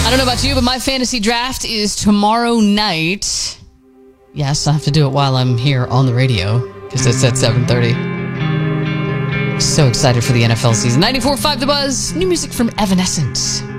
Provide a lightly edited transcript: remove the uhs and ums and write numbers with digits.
I don't know about you, but my fantasy draft is tomorrow night. Yes, I have to do it while I'm here on the radio because it's at 7:30. So excited for the NFL season. 94.5 The Buzz. New music from Evanescence.